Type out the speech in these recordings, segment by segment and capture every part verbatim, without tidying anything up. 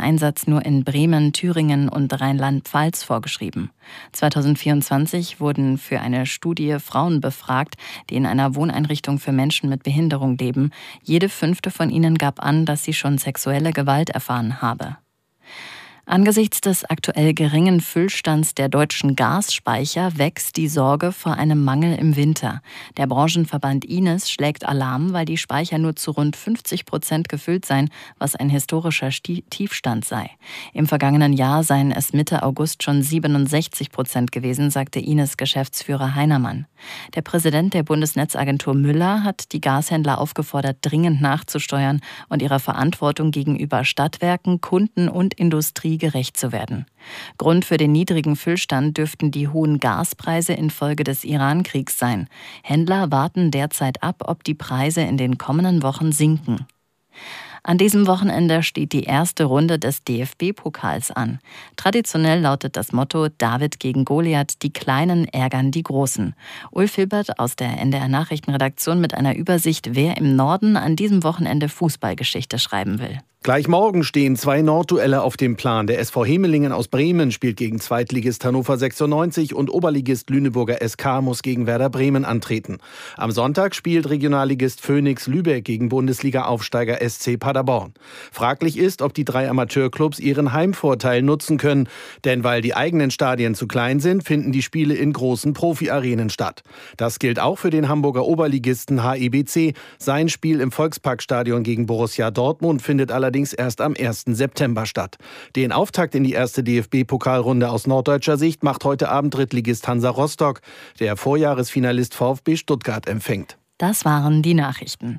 Einsatz nur in Bremen, Thüringen und Rheinland-Pfalz vorgeschrieben. zweitausendvierundzwanzig wurden für eine Studie Frauen befragt, die in einer Wohneinrichtung für Menschen mit Behinderung leben. Jede fünfte von ihnen gab an, dass sie schon sexuelle Gewalt erfahren habe. Angesichts des aktuell geringen Füllstands der deutschen Gasspeicher wächst die Sorge vor einem Mangel im Winter. Der Branchenverband I N E S schlägt Alarm, weil die Speicher nur zu rund fünfzig Prozent gefüllt seien, was ein historischer Tiefstand sei. Im vergangenen Jahr seien es Mitte August schon siebenundsechzig Prozent gewesen, sagte I N E S-Geschäftsführer Heinermann. Der Präsident der Bundesnetzagentur Müller hat die Gashändler aufgefordert, dringend nachzusteuern und ihrer Verantwortung gegenüber Stadtwerken, Kunden und Industrie gerecht zu werden. Grund für den niedrigen Füllstand dürften die hohen Gaspreise infolge des Iran-Kriegs sein. Händler warten derzeit ab, ob die Preise in den kommenden Wochen sinken. An diesem Wochenende steht die erste Runde des D F B-Pokals an. Traditionell lautet das Motto David gegen Goliath, die Kleinen ärgern die Großen. Ulf Hilbert aus der N D R-Nachrichtenredaktion mit einer Übersicht, wer im Norden an diesem Wochenende Fußballgeschichte schreiben will. Gleich morgen stehen zwei Nordduelle auf dem Plan. Der S V Hemelingen aus Bremen spielt gegen Zweitligist Hannover sechsundneunzig und Oberligist Lüneburger S K muss gegen Werder Bremen antreten. Am Sonntag spielt Regionalligist Phoenix Lübeck gegen Bundesliga-Aufsteiger S C Paderborn. Fraglich ist, ob die drei Amateurclubs ihren Heimvorteil nutzen können. Denn weil die eigenen Stadien zu klein sind, finden die Spiele in großen Profi-Arenen statt. Das gilt auch für den Hamburger Oberligisten H I B C. Sein Spiel im Volksparkstadion gegen Borussia Dortmund findet allerdings erst am ersten September statt. Den Auftakt in die erste D F B-Pokalrunde aus norddeutscher Sicht macht heute Abend Drittligist Hansa Rostock, der Vorjahresfinalist VfB Stuttgart empfängt. Das waren die Nachrichten.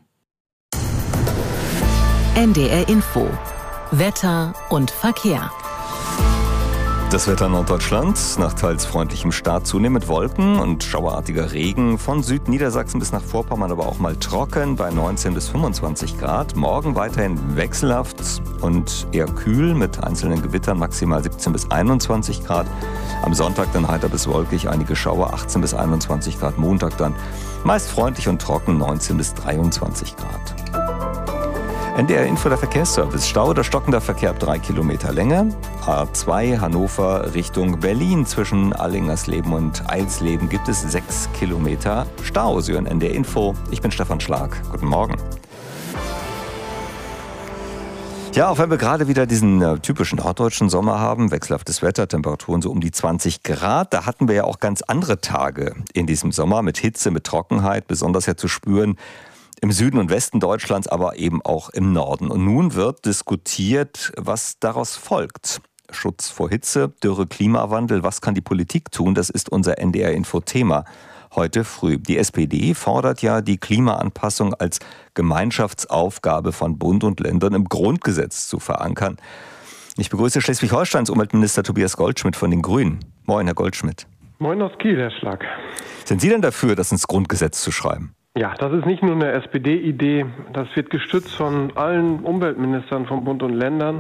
N D R Info. Wetter und Verkehr. Das Wetter in Norddeutschland, nach teils freundlichem Start zunehmend Wolken und schauerartiger Regen. Von Südniedersachsen bis nach Vorpommern aber auch mal trocken bei neunzehn bis fünfundzwanzig Grad. Morgen weiterhin wechselhaft und eher kühl mit einzelnen Gewittern, maximal siebzehn bis einundzwanzig Grad. Am Sonntag dann heiter bis wolkig, einige Schauer, achtzehn bis einundzwanzig Grad. Montag dann meist freundlich und trocken, neunzehn bis dreiundzwanzig Grad. N D R Info, der Verkehrsservice. Stau oder stockender Verkehr ab drei Kilometer Länge. A zwei Hannover Richtung Berlin. Zwischen Allingersleben und Eilsleben gibt es sechs Kilometer Stau. Sie hören N D R Info. Ich bin Stefan Schlag. Guten Morgen. Ja, auch wenn wir gerade wieder diesen äh, typischen norddeutschen Sommer haben, wechselhaftes Wetter, Temperaturen so um die zwanzig Grad, da hatten wir ja auch ganz andere Tage in diesem Sommer mit Hitze, mit Trockenheit, besonders ja zu spüren im Süden und Westen Deutschlands, aber eben auch im Norden. Und nun wird diskutiert, was daraus folgt. Schutz vor Hitze, Dürre, Klimawandel, was kann die Politik tun? Das ist unser N D R-Info-Thema heute früh. Die S P D fordert ja die Klimaanpassung als Gemeinschaftsaufgabe von Bund und Ländern im Grundgesetz zu verankern. Ich begrüße Schleswig-Holsteins Umweltminister Tobias Goldschmidt von den Grünen. Moin, Herr Goldschmidt. Moin aus Kiel, Herr Schlag. Sind Sie denn dafür, das ins Grundgesetz zu schreiben? Ja, das ist nicht nur eine S P D-Idee, das wird gestützt von allen Umweltministern von Bund und Ländern.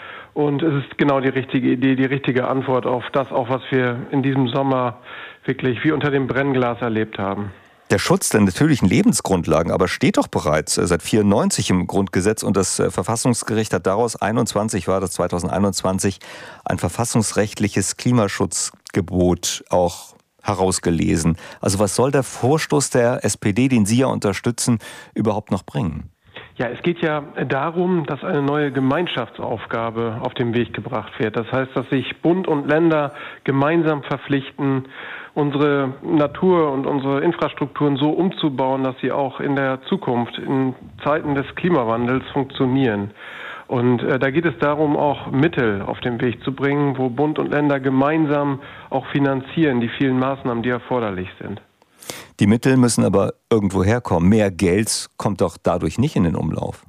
Und es ist genau die richtige Idee, die richtige Antwort auf das, auch was wir in diesem Sommer wirklich wie unter dem Brennglas erlebt haben. Der Schutz der natürlichen Lebensgrundlagen aber steht doch bereits seit vierundneunzig im Grundgesetz und das Verfassungsgericht hat daraus einundzwanzig, war das zweitausendeinundzwanzig, ein verfassungsrechtliches Klimaschutzgebot auch herausgelesen. Also was soll der Vorstoß der S P D, den Sie ja unterstützen, überhaupt noch bringen? Ja, es geht ja darum, dass eine neue Gemeinschaftsaufgabe auf den Weg gebracht wird. Das heißt, dass sich Bund und Länder gemeinsam verpflichten, unsere Natur und unsere Infrastrukturen so umzubauen, dass sie auch in der Zukunft, in Zeiten des Klimawandels funktionieren. Und äh, da geht es darum, auch Mittel auf den Weg zu bringen, wo Bund und Länder gemeinsam auch finanzieren, die vielen Maßnahmen, die erforderlich sind. Die Mittel müssen aber irgendwo herkommen. Mehr Geld kommt doch dadurch nicht in den Umlauf.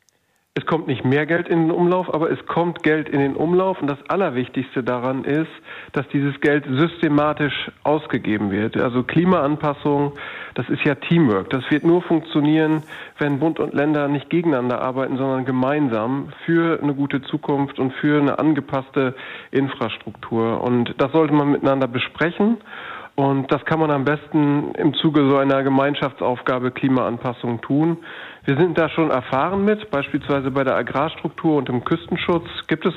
Es kommt nicht mehr Geld in den Umlauf, aber es kommt Geld in den Umlauf. Und das Allerwichtigste daran ist, dass dieses Geld systematisch ausgegeben wird. Also Klimaanpassung, das ist ja Teamwork. Das wird nur funktionieren, wenn Bund und Länder nicht gegeneinander arbeiten, sondern gemeinsam für eine gute Zukunft und für eine angepasste Infrastruktur. Und das sollte man miteinander besprechen. Und das kann man am besten im Zuge so einer Gemeinschaftsaufgabe Klimaanpassung tun. Wir sind da schon erfahren mit, beispielsweise bei der Agrarstruktur und im Küstenschutz gibt es